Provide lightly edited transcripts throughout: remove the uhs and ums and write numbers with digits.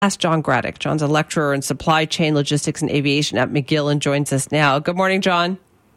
Ask John Graddick. John's a lecturer in supply chain logistics and aviation at McGill and joins us now. Good morning, John.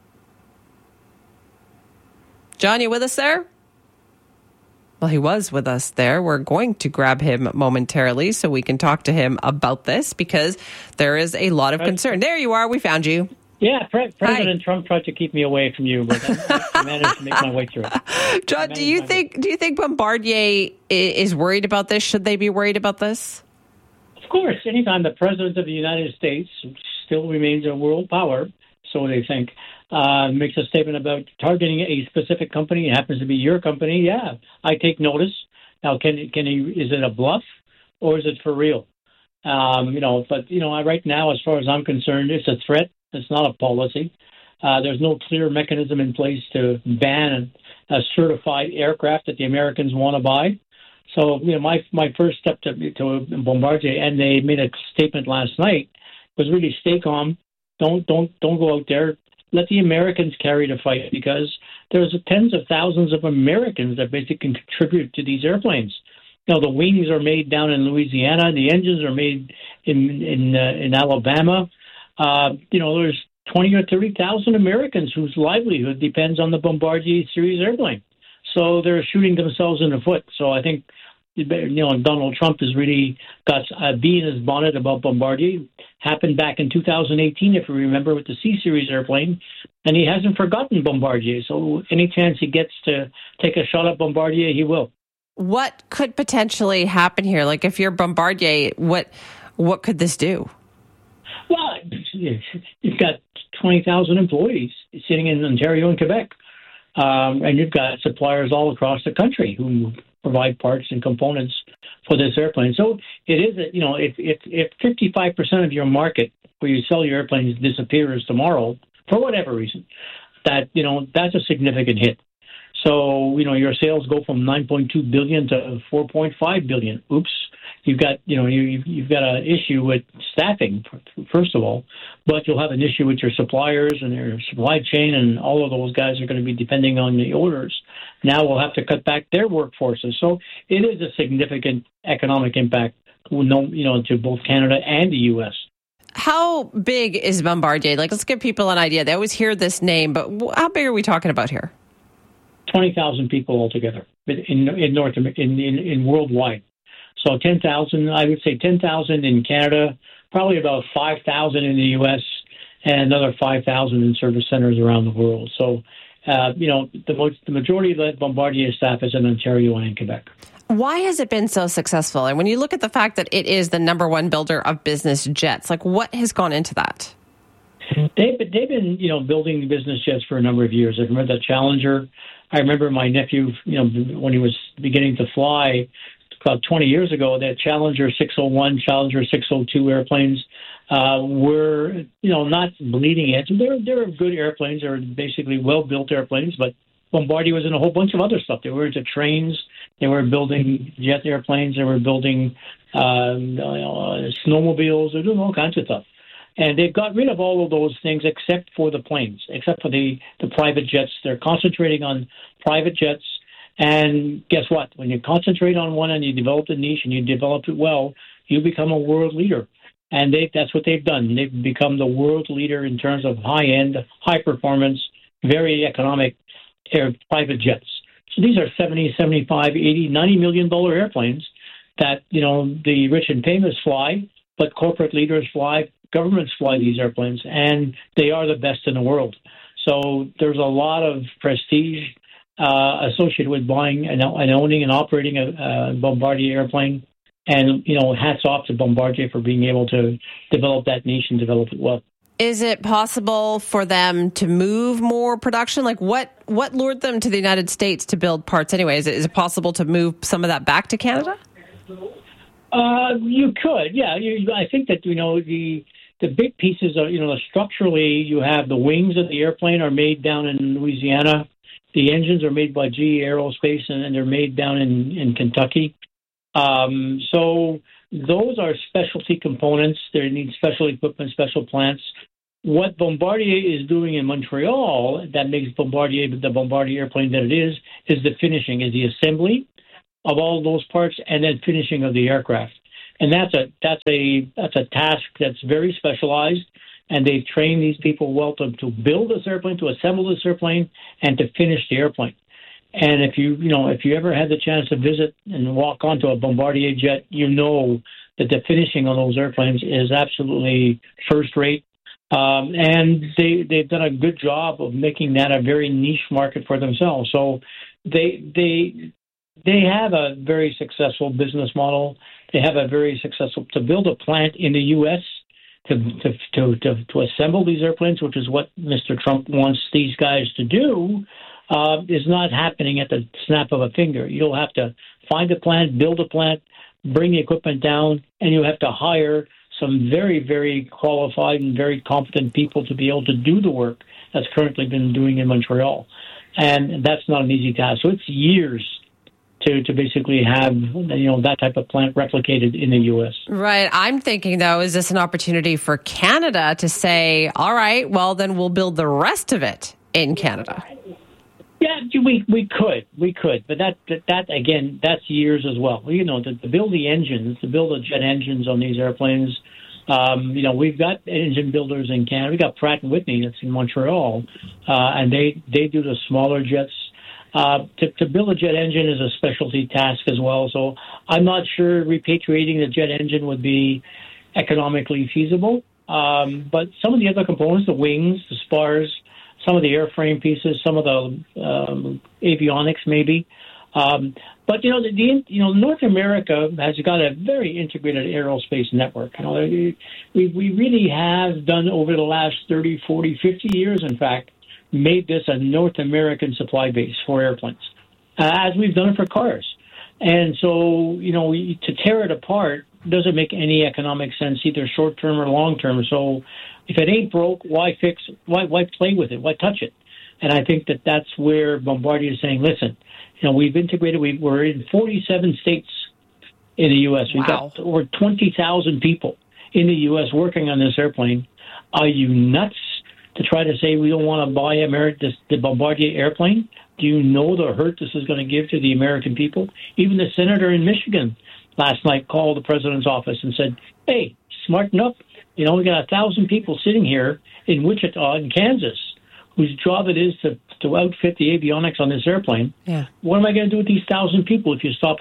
John, you with us there? Well, he was with us there. We're going to grab him momentarily so we can talk to him about this because there is a lot of concern. There you are. We found you. Yeah, President Trump tried to keep me away from you, but I managed to make my way through it. John, do you think Bombardier is worried about this? Should they be worried about this? Of course, anytime the President of the United States still remains a world power, so they think, makes a statement about targeting a specific company, it happens to be your company, yeah, I take notice. Now, is it a bluff or is it for real? Right now, as far as I'm concerned, it's a threat. It's not a policy. There's no clear mechanism in place to ban a certified aircraft that the Americans want to buy. So, my first step to Bombardier, and they made a statement last night, was really stay calm. Don't go out there. Let the Americans carry the fight because there's tens of thousands of Americans that basically can contribute to these airplanes. The wings are made down in Louisiana. The engines are made in Alabama. There's 20 or 30,000 Americans whose livelihood depends on the Bombardier series airplane. So they're shooting themselves in the foot. So I think, Donald Trump has really got a bee in his bonnet about Bombardier. Happened back in 2018, if you remember, with the C-Series airplane. And he hasn't forgotten Bombardier. So any chance he gets to take a shot at Bombardier, he will. What could potentially happen here? Like, if you're Bombardier, what could this do? Well, you've got 20,000 employees sitting in Ontario and Quebec. And you've got suppliers all across the country who provide parts and components for this airplane. So it is, if 55% of your market where you sell your airplanes disappears tomorrow, for whatever reason, that's a significant hit. So, your sales go from $9.2 billion to $4.5 billion. Oops. You've got an issue with staffing, first of all, but you'll have an issue with your suppliers and your supply chain, and all of those guys are going to be depending on the orders. Now we'll have to cut back their workforces. So it is a significant economic impact, to both Canada and the U.S. How big is Bombardier? Let's give people an idea. They always hear this name, but how big are we talking about here? 20,000 people altogether in worldwide. So 10,000, I would say 10,000 in Canada, probably about 5,000 in the U.S., and another 5,000 in service centers around the world. So, the majority of the Bombardier staff is in Ontario and in Quebec. Why has it been so successful? And when you look at the fact that it is the number one builder of business jets, what has gone into that? They've been, building business jets for a number of years. I remember the Challenger. I remember my nephew, when he was beginning to fly, about 20 years ago, that Challenger 601, Challenger 602 airplanes were, not bleeding edge. They're good airplanes. They're basically well-built airplanes, but Bombardier was in a whole bunch of other stuff. They were into trains. They were building jet airplanes. They were building snowmobiles. They're doing all kinds of stuff. And they've got rid of all of those things except for the planes, except for the private jets. They're concentrating on private jets. And guess what? When you concentrate on one and you develop the niche and you develop it well, you become a world leader. And that's what they've done. They've become the world leader in terms of high-end, high-performance, very economic private jets. So these are $70, $75, $80, $90 million airplanes that, the rich and famous fly, but corporate leaders fly, governments fly these airplanes, and they are the best in the world. So there's a lot of prestige associated with buying and owning and operating a Bombardier airplane. And, hats off to Bombardier for being able to develop that niche and develop it well. Is it possible for them to move more production? What lured them to the United States to build parts anyway? Is it possible to move some of that back to Canada? You could, yeah. I think that, the big pieces are, structurally, you have the wings of the airplane are made down in Louisiana. The engines are made by GE Aerospace, and they're made down in Kentucky. So those are specialty components. They need special equipment, special plants. What Bombardier is doing in Montreal that makes Bombardier the Bombardier airplane that it is the finishing, is the assembly of all those parts and then finishing of the aircraft. And that's a task that's very specialized, and they've trained these people well to build this airplane, to assemble this airplane, and to finish the airplane. And if you ever had the chance to visit and walk onto a Bombardier jet, you know that the finishing on those airplanes is absolutely first rate. And they've done a good job of making that a very niche market for themselves. So they have a very successful business model. They have a very successful to build a plant in the U.S. to assemble these airplanes, which is what Mr. Trump wants these guys to do, is not happening at the snap of a finger. You'll have to find a plant, build a plant, bring the equipment down, and you have to hire some very, very qualified and very competent people to be able to do the work that's currently been doing in Montreal. And that's not an easy task. So it's years to basically have that type of plant replicated in the U.S. Right. I'm thinking, though, is this an opportunity for Canada to say, all right, well, then we'll build the rest of it in Canada? Yeah, we could, but that again, that's years as well. To build the engines, to build the jet engines on these airplanes. We've got engine builders in Canada. We've got Pratt & Whitney that's in Montreal, and they do the smaller jets. To build a jet engine is a specialty task as well. So I'm not sure repatriating the jet engine would be economically feasible. But some of the other components, the wings, the spars, some of the airframe pieces, some of the avionics maybe. But North America has got a very integrated aerospace network. We really have done over the last 30, 40, 50 years, in fact, made this a North American supply base for airplanes, as we've done it for cars. And so, to tear it apart doesn't make any economic sense, either short term or long term. So if it ain't broke, why fix it? Why play with it? Why touch it? And I think that's where Bombardier is saying, listen, we've integrated, we're in 47 states in the U.S. We've got over 20,000 people in the U.S. working on this airplane. Are you nuts to try to say we don't want to buy the Bombardier airplane? Do you know the hurt this is going to give to the American people? Even the senator in Michigan last night called the president's office and said, hey, smarten up. We got 1,000 people sitting here in Wichita, in Kansas, whose job it is to outfit the avionics on this airplane. Yeah. What am I going to do with these 1,000 people if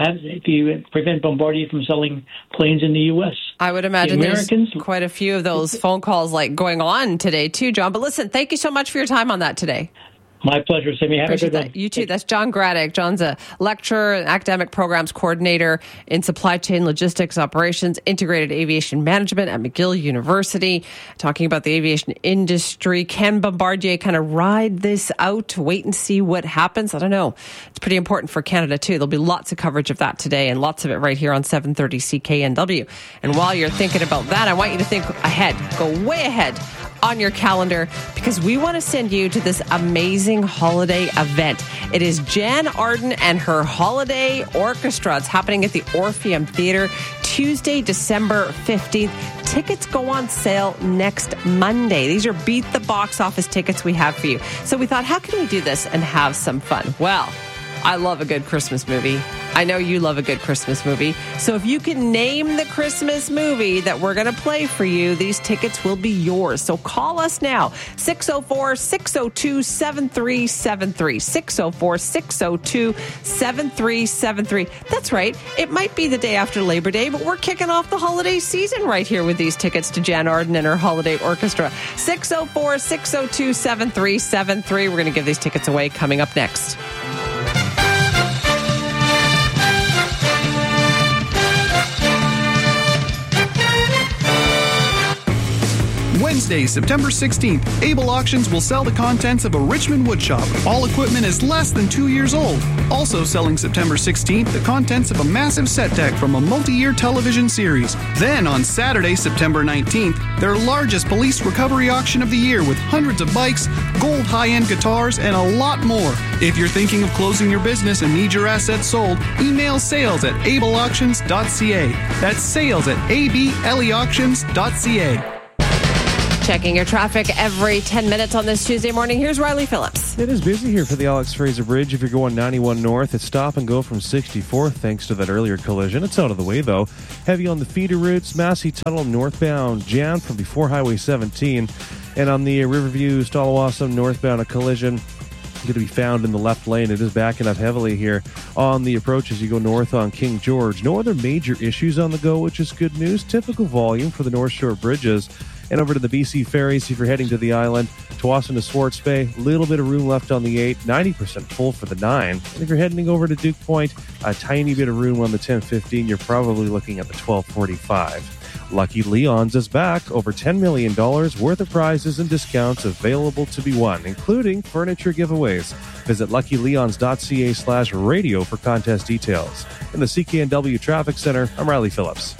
you prevent Bombardier from selling planes in the U.S.? I would imagine there's quite a few of those phone calls going on today too, John. But listen, thank you so much for your time on that today. My pleasure, Sammy. Have a good one. You too. That's John Graddick. John's a lecturer and academic programs coordinator in supply chain logistics operations, integrated aviation management at McGill University, talking about the aviation industry. Can Bombardier kind of ride this out, wait and see what happens? I don't know. It's pretty important for Canada too. There'll be lots of coverage of that today, and lots of it right here on 730 CKNW. And while you're thinking about that, I want you to think ahead. Go way ahead on your calendar, because we want to send you to this amazing holiday event. It is Jan Arden and her holiday orchestra. It's happening at the Orpheum Theatre Tuesday, December 15th. Tickets go on sale next Monday. These are beat the box office tickets we have for you. So we thought, how can we do this and have some fun? Well, I love a good Christmas movie. I know you love a good Christmas movie. So if you can name the Christmas movie that we're going to play for you, these tickets will be yours. So call us now, 604-602-7373, 604-602-7373. That's right. It might be the day after Labor Day, but we're kicking off the holiday season right here with these tickets to Jan Arden and her holiday orchestra. 604-602-7373. We're going to give these tickets away coming up next. Wednesday, September 16th, Able Auctions will sell the contents of a Richmond woodshop. All equipment is less than 2 years old. Also selling September 16th, the contents of a massive set deck from a multi-year television series. Then on Saturday, September 19th, their largest police recovery auction of the year with hundreds of bikes, gold high-end guitars, and a lot more. If you're thinking of closing your business and need your assets sold, email sales@ableauctions.ca. That's sales@ableauctions.ca. Checking your traffic every 10 minutes on this Tuesday morning. Here's Riley Phillips. It is busy here for the Alex Fraser Bridge. If you're going 91 north, it's stop and go from 64 thanks to that earlier collision. It's out of the way, though. Heavy on the feeder routes, Massey Tunnel northbound, jammed from before Highway 17. And on the Riverview, Stallawasam northbound, a collision going to be found in the left lane. It is backing up heavily here on the approach as you go north on King George. No other major issues on the go, which is good news. Typical volume for the North Shore bridges. And over to the BC ferries, if you're heading to the island, Tsawwassen to Swartz Bay, a little bit of room left on the 8, 90% full for the 9. And if you're heading over to Duke Point, a tiny bit of room on the 1015, you're probably looking at the 1245. Lucky Leon's is back. Over $10 million worth of prizes and discounts available to be won, including furniture giveaways. Visit luckyleons.ca/radio for contest details. In the CKNW Traffic Center, I'm Riley Phillips.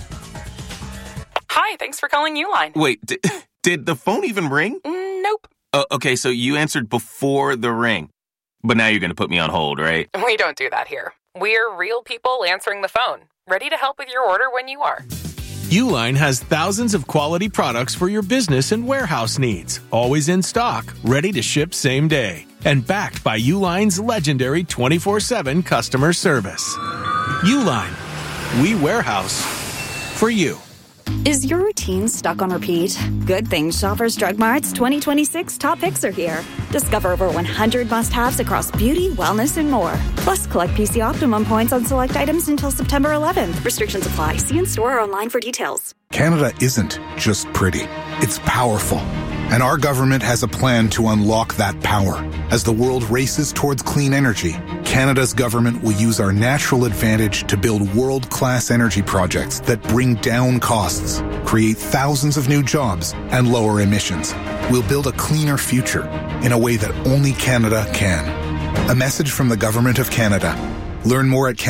Hi, thanks for calling Uline. Wait, did the phone even ring? Nope. Okay, so you answered before the ring. But now you're going to put me on hold, right? We don't do that here. We're real people answering the phone, ready to help with your order when you are. Uline has thousands of quality products for your business and warehouse needs. Always in stock, ready to ship same day. And backed by Uline's legendary 24/7 customer service. Uline. We warehouse for you. Is your routine stuck on repeat? Good things Shoppers Drug Mart's 2026 top picks are here. Discover over 100 must-haves across beauty, wellness, and more. Plus, collect PC Optimum points on select items until September 11th. Restrictions apply. See in store or online for details. Canada isn't just pretty. It's powerful. And our government has a plan to unlock that power. As the world races towards clean energy, Canada's government will use our natural advantage to build world-class energy projects that bring down costs, create thousands of new jobs, and lower emissions. We'll build a cleaner future in a way that only Canada can. A message from the Government of Canada. Learn more at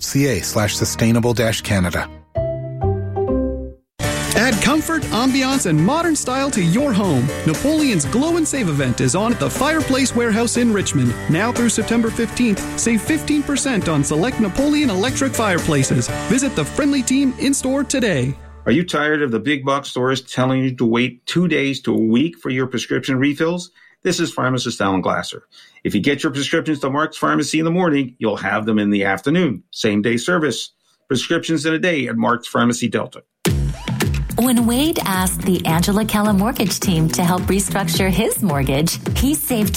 canada.ca/sustainable-Canada. Add comfort, ambiance, and modern style to your home. Napoleon's Glow and Save event is on at the Fireplace Warehouse in Richmond. Now through September 15th, save 15% on select Napoleon electric fireplaces. Visit the friendly team in-store today. Are you tired of the big box stores telling you to wait 2 days to a week for your prescription refills? This is pharmacist Alan Glasser. If you get your prescriptions to Mark's Pharmacy in the morning, you'll have them in the afternoon. Same-day service. Prescriptions in a day at Mark's Pharmacy Delta. When Wade asked the Angela Kella mortgage team to help restructure his mortgage, he saved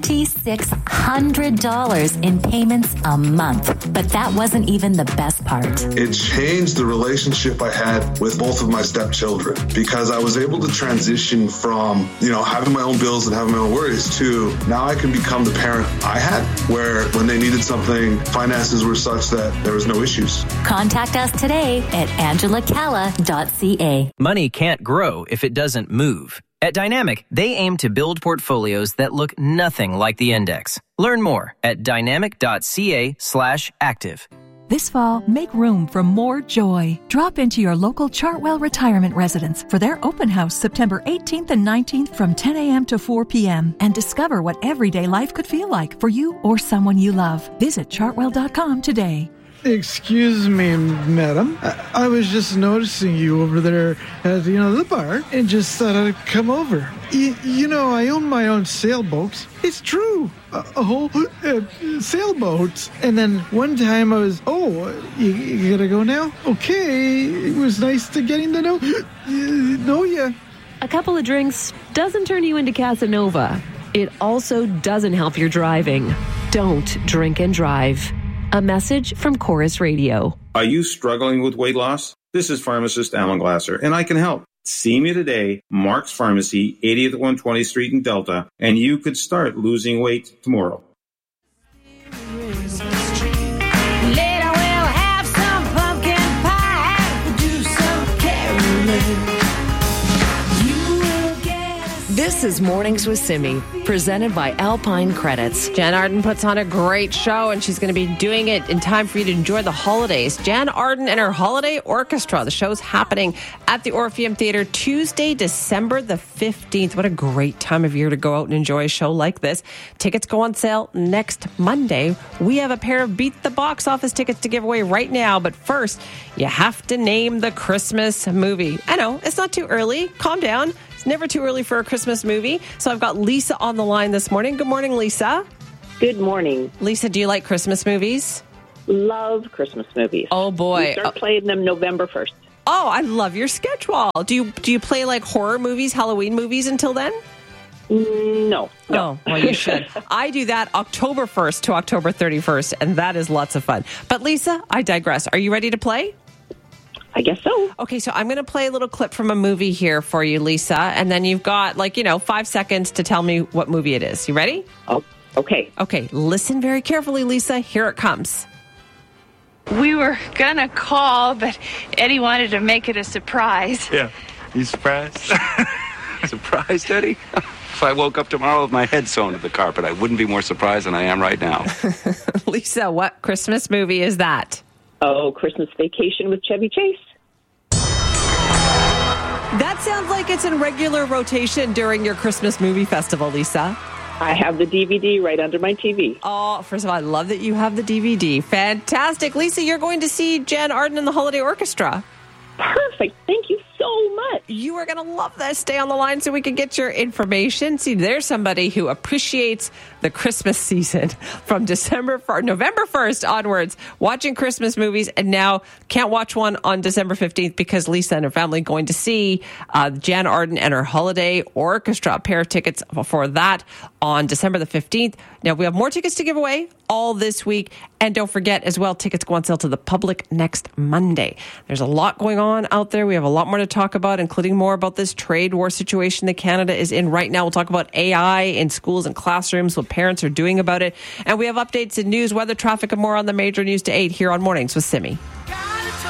$2,600 in payments a month. But that wasn't even the best part. It changed the relationship I had with both of my stepchildren because I was able to transition from, having my own bills and having my own worries to now I can become the parent I had, where when they needed something, finances were such that there was no issues. Contact us today at angelacalla.ca. Money can't grow if it doesn't move. At Dynamic, they aim to build portfolios that look nothing like the index. Learn more at dynamic.ca/active. This fall, make room for more joy. Drop into your local Chartwell Retirement Residence for their open house September 18th and 19th from 10 a.m. to 4 p.m. and discover what everyday life could feel like for you or someone you love. Visit chartwell.com today. Excuse me, madam. I was just noticing you over there at, the bar and just thought I'd come over. I own my own sailboats. It's true. Sailboats. And then one time I was, you gotta go now? Okay. It was nice to getting to know you. A couple of drinks doesn't turn you into Casanova. It also doesn't help your driving. Don't drink and drive. A message from Chorus Radio. Are you struggling with weight loss? This is pharmacist Alan Glasser, and I can help. See me today, Mark's Pharmacy, 80th 120th Street in Delta, and you could start losing weight tomorrow. Later we'll have some pumpkin pie, do some caroling. This is Mornings with Simi, presented by Alpine Credits. Jan Arden puts on a great show, and she's going to be doing it in time for you to enjoy the holidays. Jan Arden and her Holiday Orchestra. The show's happening at the Orpheum Theatre Tuesday, December the 15th. What a great time of year to go out and enjoy a show like this. Tickets go on sale next Monday. We have a pair of Beat the Box Office tickets to give away right now, but first, you have to name the Christmas movie. I know, it's not too early. Calm down. It's never too early for a Christmas movie. So I've got Lisa on the line this morning. Good morning, Lisa. Good morning. Lisa, do you like Christmas movies? Love Christmas movies. Oh, boy. We start playing them November 1st. Oh, I love your schedule. Do you play like horror movies, Halloween movies until then? No. Oh, well, you should. I do that October 1st to October 31st, and that is lots of fun. But Lisa, I digress. Are you ready to play? I guess so. Okay, so I'm going to play a little clip from a movie here for you, Lisa, and then you've got 5 seconds to tell me what movie it is. You ready? Oh, okay. Okay, listen very carefully, Lisa. Here it comes. We were going to call, but Eddie wanted to make it a surprise. Yeah. You surprised? Surprised, Eddie? If I woke up tomorrow with my head sewn to the carpet, I wouldn't be more surprised than I am right now. Lisa, what Christmas movie is that? Oh, Christmas Vacation with Chevy Chase. That sounds like it's in regular rotation during your Christmas movie festival, Lisa. I have the DVD right under my TV. Oh, first of all, I love that you have the DVD. Fantastic. Lisa, you're going to see Jan Arden and the Holiday Orchestra. Perfect. Thank you so much. You are going to love this. Stay on the line so we can get your information. See, there's somebody who appreciates the Christmas season from November 1st onwards, watching Christmas movies, and now can't watch one on December 15th because Lisa and her family are going to see Jan Arden and her Holiday Orchestra. A pair of tickets for that on December the 15th. Now, we have more tickets to give away all this week. And don't forget as well, tickets go on sale to the public next Monday. There's a lot going on out there. We have a lot more to talk about, including more about this trade war situation that Canada is in right now. We'll talk about AI in schools and classrooms, what parents are doing about it. And we have updates in news, weather, traffic, and more on the major news to 8 here on Mornings with Simi.